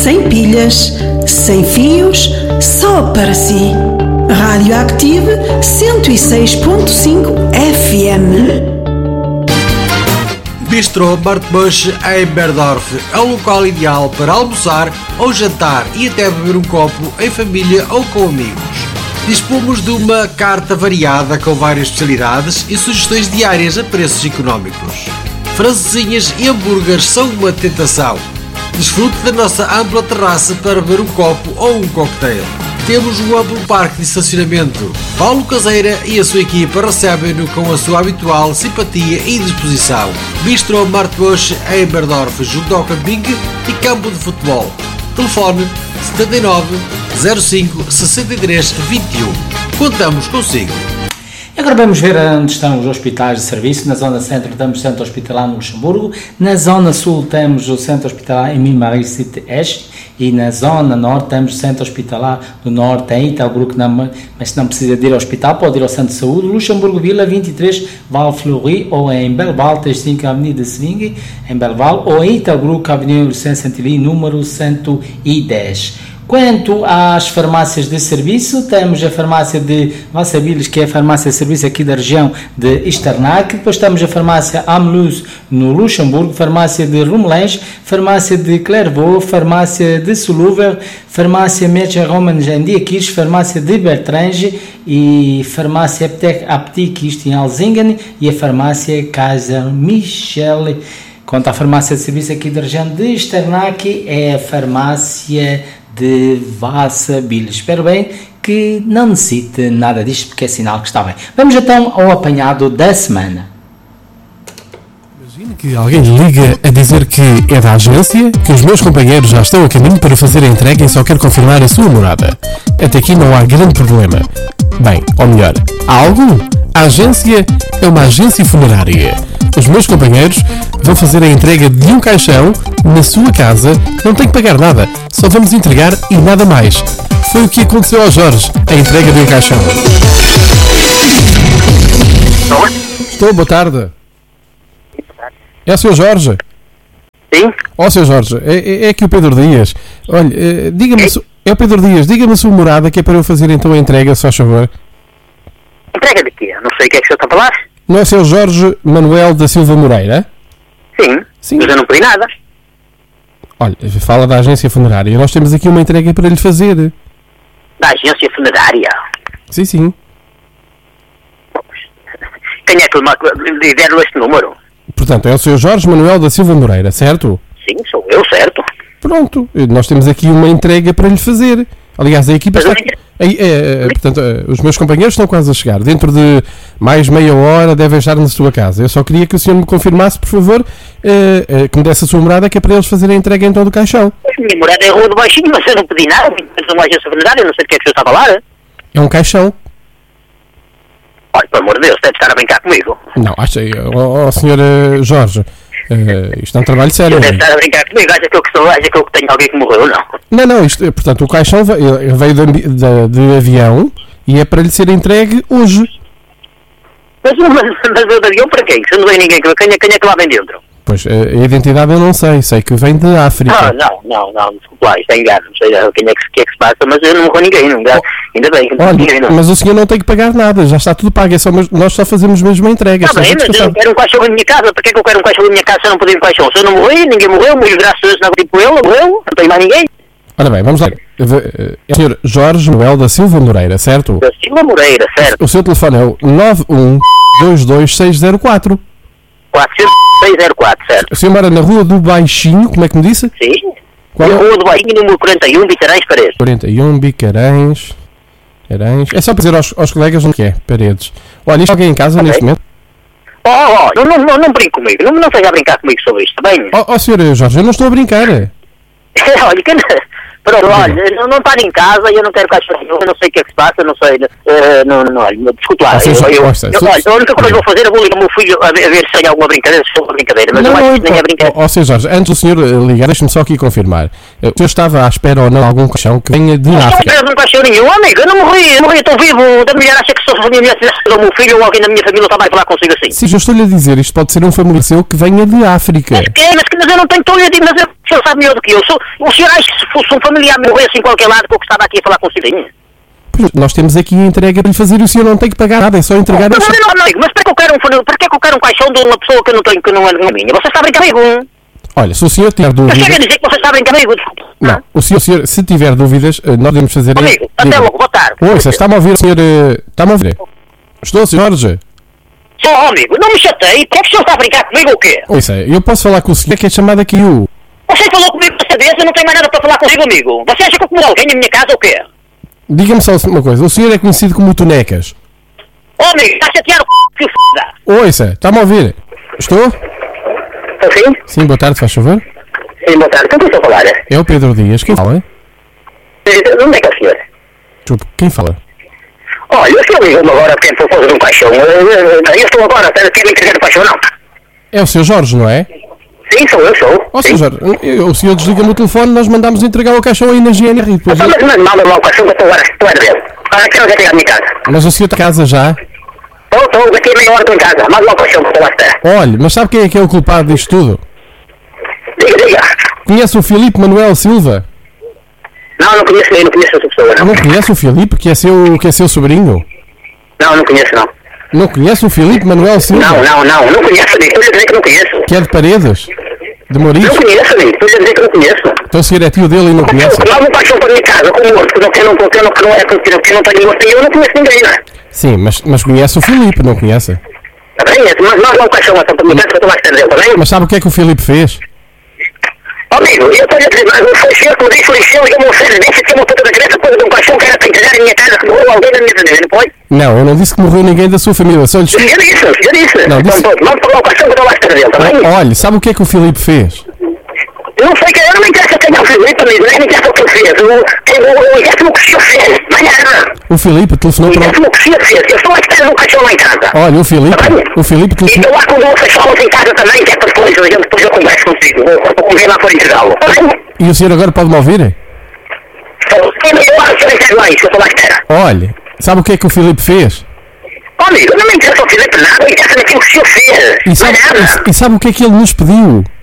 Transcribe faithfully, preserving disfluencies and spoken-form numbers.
sem pilhas, sem fios, só para si. Radioactive cento e seis ponto cinco F M. Bistrô Bartbush em Berdorf é o local ideal para almoçar ou jantar e até beber um copo em família ou com amigos. Dispomos de uma carta variada com várias especialidades e sugestões diárias a preços económicos. Francesinhas e hambúrgueres são uma tentação. Desfrute da nossa ampla terraça para beber um copo ou um cocktail. Temos um amplo parque de estacionamento. Paulo Caseira e a sua equipa recebem-no com a sua habitual simpatia e disposição. Bistrô Bartbush em Berdorf, junto ao camping e campo de futebol. Telefone setenta e nove, zero cinco, sessenta e três, vinte e um. Contamos consigo. Agora vamos ver onde estão os hospitais de serviço. Na zona centro temos o Centro Hospitalar no Luxemburgo, na zona sul temos o Centro Hospitalar em Mille-Marie-Cité Este e na zona norte temos o Centro Hospitalar do Norte em Italbruck, mas se não precisa de ir ao hospital pode ir ao Centro de Saúde, Luxemburgo Vila vinte e três, Val-Fleury, ou em Belval, trinta e cinco, Avenida Sevingue, em Belval, ou em Italbruck, Avenida Saint-Santilly, número cento e dez. Quanto às farmácias de serviço, temos a farmácia de Vassabilis, que é a farmácia de serviço aqui da região de Esternac, depois temos a farmácia Ameluz no Luxemburgo, farmácia de Rumelange, farmácia de Clairvaux, farmácia de Soluver, farmácia Médecins Romanos em Diaquis, farmácia de Bertrange e farmácia Aptic, isto em Alzingen, e a farmácia Kaiser Michel. Quanto à farmácia de serviço aqui da região de Esternac, é a farmácia de Vassabilis. Espero bem que não necessite nada disto, porque é sinal que está bem. Vamos então ao apanhado da semana. Imagina que alguém lhe liga a dizer que é da agência, que os meus companheiros já estão a caminho para fazer a entrega e só quer confirmar a sua morada. Até aqui não há grande problema. Bem, ou melhor, há algum? A agência é uma agência funerária. Os meus companheiros vão fazer a entrega de um caixão na sua casa, que não tem que pagar nada, só vamos entregar e nada mais. Foi o que aconteceu ao Jorge, a entrega de um caixão. Estou, boa tarde. É o senhor Jorge? Sim. Ó, oh, senhor Jorge, é, é, é aqui o Pedro Dias. Olha, é, diga-me, su... é o Pedro Dias, diga-me a sua morada, que é para eu fazer então a entrega, se faz favor. Entrega de quê? Não sei o que é que o senhor está a falar. Não é o senhor Jorge Manuel da Silva Moreira? Sim, Sim. Mas eu não pedi nada. Olha, fala da agência funerária. Nós temos aqui uma entrega para lhe fazer. Da agência funerária? Sim, sim. Quem é que lhe deram este número? Portanto, é o senhor Jorge Manuel da Silva Moreira, certo? Sim, sou eu, certo. Pronto, nós temos aqui uma entrega para lhe fazer. Aliás, a equipa está... É, é, é, portanto, os meus companheiros estão quase a chegar. Dentro de mais meia hora devem estar na sua casa. Eu só queria que o senhor me confirmasse, por favor, é, é, que me desse a sua morada, que é para eles fazerem a entrega então do caixão. A minha morada é a Rua do Baixinho, mas eu não pedi nada. Eu uma agência funerária, eu não sei do que é que o senhor está a falar. É um caixão. Olha, pelo amor de Deus, deve estar a brincar comigo. Não, acha, ó, ó senhor uh, Jorge, uh, isto é um trabalho sério. Deve estar a brincar comigo, acha que eu que sou, acha que eu que tenho alguém que morreu, não? Não, não, isto, portanto, o caixão veio, veio de, de, de avião e é para lhe ser entregue hoje. Mas, mas, mas o de avião para quem? Se não vem ninguém, quem é, quem é que lá vem dentro? Pois, a identidade eu não sei, sei que vem de África. Ah, não, não, não, desculpa lá, isto é engano, não sei quem é que, que, é que se passa, mas eu não morro ninguém, não, oh, ainda bem que não olha, ninguém, não. Mas o senhor não tem que pagar nada, já está tudo pago, é só, nós só fazemos mesmo a entrega. Está bem, mas eu não quero um caixão em minha casa, para que é que eu quero um caixão em minha casa se eu não podia um caixão? Se eu não morri, ninguém morreu, mas graças a Deus não tipo ele, morreu, não tem mais ninguém. Ora bem, vamos lá. É o senhor Jorge Manuel da Silva Moreira, certo? Da Silva Moreira, certo. O seu telefone é o nove um dois dois seis zero quatro. quatrocentos e seis zero quatro, certo. O senhor mora na Rua do Baixinho, como é que me disse? Sim. Qual na é? Rua do Baixinho, número quarenta e um, Bicarães, Paredes. quarenta e um, Bicarães, Paredes. É só para dizer aos, aos colegas onde que é, Paredes. Olha, isto alguém em casa okay. neste momento? Oh, oh, não, não, não brinque comigo, não, não seja a brincar comigo sobre isto, está bem? Oh, oh senhor Jorge, eu não estou a brincar. Olha, que... Pronto, olha, não, não está em casa e eu não quero caixa nenhum, eu não sei o que é que se passa, não sei, uh, não, não, olha, desculpe lá, ah, eu, eu, eu, gosta, eu, olha, a única coisa que vou fazer, eu vou ligar o meu filho a ver, a ver se tem alguma brincadeira, se for uma brincadeira, mas não, eu acho que nem é brincadeira. Ó, senhor Jorge, antes do senhor ligar, deixe-me só aqui confirmar, o senhor estava à espera ou não de algum caixão que venha de África? Não estou à espera de um caixão nenhum, amigo, eu não morri, eu morri, estou vivo, da mulher acha que se a minha mulher tivesse sido o meu filho ou alguém da minha família estava a falar consigo assim. Sim, eu estou-lhe a dizer, isto pode ser um familiar seu que venha de África. Mas que, mas, mas eu não tenho, estou-lhe a dizer, mas eu senhor sabe melhor do que eu. Sou, o senhor acha que se fosse um familiar meu assim em qualquer lado que eu estava aqui a falar com o senhor? Nós temos aqui a entrega para lhe fazer e o senhor não tem que pagar nada, é só entregar... Não, a... não, não, amigo, mas para que eu quero um, para que eu quero um caixão de uma pessoa que eu não tenho, que não é minha? Você está a brincar comigo? Olha, se o senhor tiver dúvidas... Eu chego a dizer que você está a brincar comigo, desculpa. Não, o senhor, o senhor, se tiver dúvidas, nós podemos fazer... Amigo, até logo, boa tarde. Oi, está-me a ouvir, senhor... Está-me a ouvir? Estou, senhor Jorge? Só, amigo, não me chatei, porque é que o senhor está a brincar comigo ou quê? Oi, sei, eu posso falar com o senhor que é chamado aqui o... Você falou comigo desta vez, eu não tenho mais nada para falar consigo, amigo. Você acha que eu como alguém na minha casa ou quê? Diga-me só uma coisa, o senhor é conhecido como o Tonecas? Ô, amigo, está a chatear o que o f***. Oi, sei, está-me a ouvir? Estou? Estou sim? Sim, boa tarde, faz favor. Sim, boa tarde. Quem estou a falar? É o Pedro Dias, quem fala? Onde é que é o senhor? Desculpe, quem fala? Olha, o senhor ligou-me agora para por causa de um caixão. Eu estou agora, quer me entregar o caixão ou não? É o senhor Jorge, não é? Sim, sou eu, sou. Ó, senhor Jorge, eu- o senhor desliga-me o telefone, nós mandámos entregar o caixão aí na G N R e depois... Então, mas manda lá o caixão que eu estou agora, estou a ver. Agora que eu já chegar à minha casa. Mas o senhor está em casa já? Estou, estou, daqui a meia hora estou em casa. Manda lá o caixão que eu estou à espera. Olha, mas sabe quem é que é o culpado disto tudo? Diga, diga. Conhece o Filipe Manuel Silva? Não, não conheço nem, não conheço essa pessoa, não. Não conhece o Filipe, que é seu, que é seu sobrinho? Não, não conheço, não. Não conhece o Filipe Manuel Silva? Não, não, não, não conheço, amigo. Estou a dizer que não conheço. Que é de Paredes? De Moriz? Não conheço, amigo. Estou a dizer que não conheço. Então o senhor é tio dele e não conhece? Lá um caixão para a minha casa, com morto, porque eu não, porque eu não, que não é, porque eu não tenho morto, eu não conheço ninguém, não é? Sim, mas, mas conhece o Filipe, não conhece? Está bem, mas manda lá o caixão então, para a minha casa, que eu estou à espera dele, está bem? Mas sabe o que é que o Filipe fez? Ó, amigo, eu estou a dizer, mas não foi senhor que me disse, o lixão, ligou-me um sério, disse que uma puta da cabeça, depois de um caixão que era para entregar em minha casa, que morreu alguém na minha família, não foi? Não, eu não disse que morreu ninguém da sua família, só lhe... Eu disse, eu disse. Não, disse- Então, pronto, manda para lá o caixão que eu estou à espera dele, está bem? Olha, sabe o que é que o Filipe fez? Eu não sei, que eu não me interessa quem é o Filipe, amigo, nem me interessa o que ele fez. Eu eu interessa o que o senhor fez, manhã. O Filipe telefonou para... Interessa o que o senhor fez, eu estou à espera do caixão lá em casa. Olha, o Filipe, Está bem? o Filipe E telefonou... eu lá quando vocês falam em casa também, que é para depois, eu, depois eu converso consigo, vou, vou convir lá para entregá-lo. Está bem? E o senhor agora pode-me ouvir? Eu acho que eu entrego lá isso, eu estou lá à espera. Olha, sabe o que é que o Filipe fez? Ó, amigo, não me interessa o Filipe nada, interessa aquilo que o senhor fez. E sabe, Não é nada. e, e sabe o que é que ele nos pediu?